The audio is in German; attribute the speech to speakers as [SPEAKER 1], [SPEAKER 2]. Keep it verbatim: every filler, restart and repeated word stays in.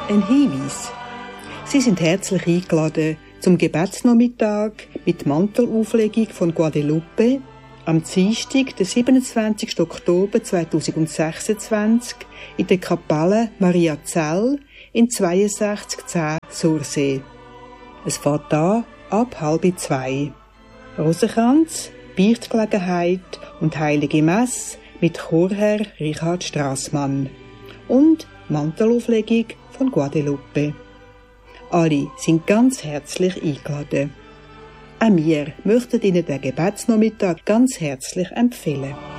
[SPEAKER 1] Ein Hinweis. Sie sind herzlich eingeladen zum Gebetsnachmittag mit Mantelauflegung von Guadalupe am Dienstag, den siebenundzwanzigsten Oktober zweitausendsechsundzwanzig in der Kapelle Maria Zell in zweiundsechzig zehn Sursee. Es fährt an ab halb zwei. Rosenkranz, Beichtgelegenheit und Heilige Messe mit Chorherr Richard Strassmann und Mantelauflegung von Guadalupe. Alle sind ganz herzlich eingeladen. Auch wir möchten Ihnen den Gebetsnachmittag ganz herzlich empfehlen.